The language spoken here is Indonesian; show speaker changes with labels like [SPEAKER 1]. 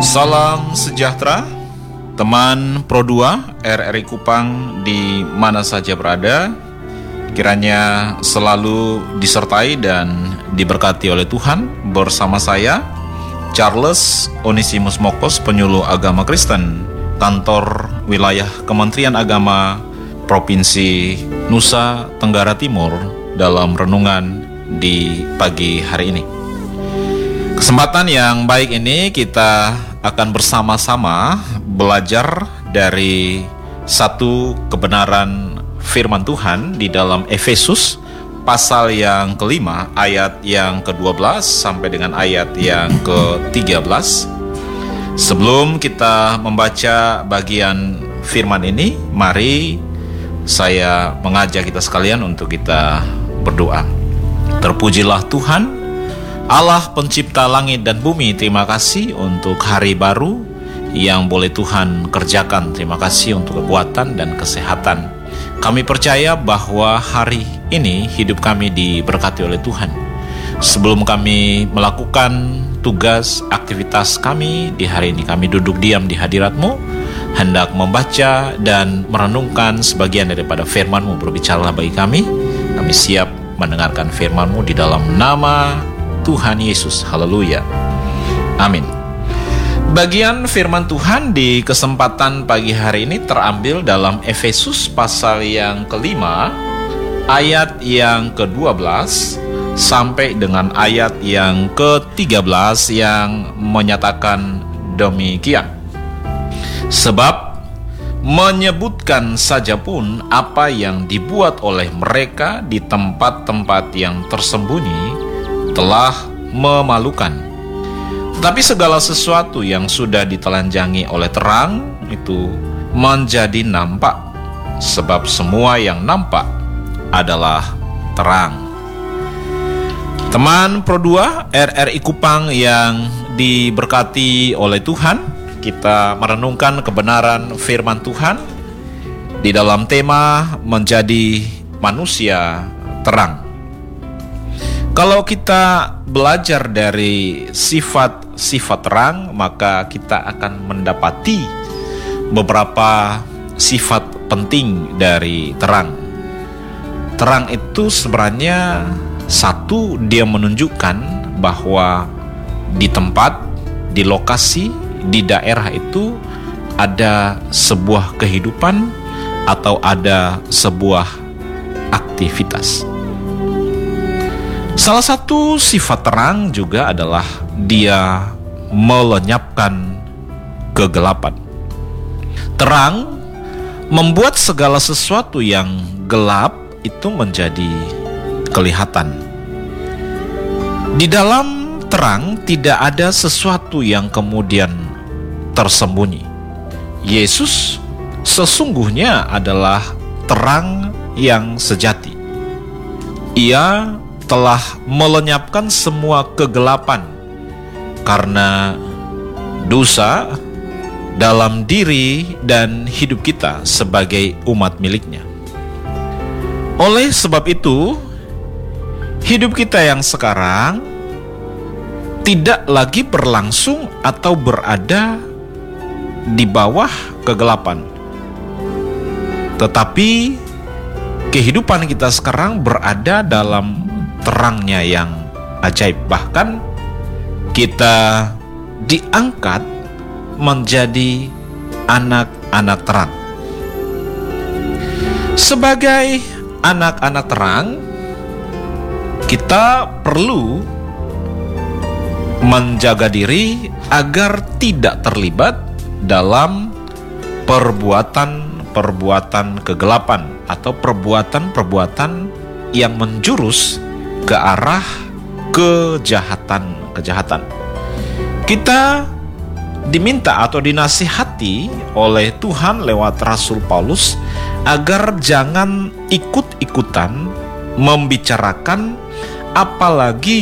[SPEAKER 1] Salam sejahtera, teman Pro 2 RRI Kupang di mana saja berada. Kiranya selalu disertai dan diberkati oleh Tuhan. Bersama saya, Charles Onesimus Mokos, penyuluh agama Kristen, kantor wilayah Kementerian Agama Provinsi Nusa Tenggara Timur, dalam renungan di pagi hari ini. Kesempatan yang baik ini kita akan bersama-sama belajar dari satu kebenaran firman Tuhan di dalam Efesus pasal yang kelima, ayat yang ke-12 sampai dengan ayat yang ke-13. Sebelum kita membaca bagian firman ini, mari saya mengajak kita sekalian untuk kita berdoa. Terpujilah Tuhan, Allah pencipta langit dan bumi. Terima kasih untuk hari baru yang boleh Tuhan kerjakan. Terima kasih untuk kekuatan dan kesehatan. Kami percaya bahwa hari ini hidup kami diberkati oleh Tuhan. Sebelum kami melakukan tugas aktivitas kami di hari ini, kami duduk diam di hadirat-Mu, hendak membaca dan merenungkan sebagian daripada firman-Mu. Berbicaralah bagi kami. Kami siap mendengarkan firman-Mu di dalam nama Tuhan Yesus. Haleluya. Amin. Bagian firman Tuhan di kesempatan pagi hari ini terambil dalam Efesus pasal yang kelima, ayat yang ke-12 sampai dengan ayat yang ke-13 yang menyatakan demikian. Sebab menyebutkan saja pun apa yang dibuat oleh mereka di tempat-tempat yang tersembunyi telah memalukan. Tetapi segala sesuatu yang sudah ditelanjangi oleh terang itu menjadi nampak, sebab semua yang nampak adalah terang. Teman Pro 2 RRI Kupang yang diberkati oleh Tuhan, kita merenungkan kebenaran firman Tuhan di dalam tema menjadi manusia terang. Kalau kita belajar dari sifat-sifat terang, maka kita akan mendapati beberapa sifat penting dari terang. Terang itu sebenarnya satu, dia menunjukkan bahwa di tempat, di lokasi, di daerah itu ada sebuah kehidupan atau ada sebuah aktivitas. Salah satu sifat terang juga adalah dia melenyapkan kegelapan. Terang membuat segala sesuatu yang gelap itu menjadi kelihatan. Di dalam terang tidak ada sesuatu yang kemudian tersembunyi. Yesus sesungguhnya adalah terang yang sejati. Ia telah melenyapkan semua kegelapan karena dosa dalam diri dan hidup kita sebagai umat miliknya. Oleh sebab itu, hidup kita yang sekarang tidak lagi berlangsung atau berada di bawah kegelapan, tetapi kehidupan kita sekarang berada dalam terangnya yang ajaib. Bahkan kita diangkat menjadi anak-anak terang. Sebagai anak-anak terang, kita perlu menjaga diri agar tidak terlibat dalam perbuatan-perbuatan kegelapan atau perbuatan-perbuatan yang menjurus ke arah kejahatan. Kita diminta atau dinasihati oleh Tuhan lewat Rasul Paulus agar jangan ikut-ikutan membicarakan apalagi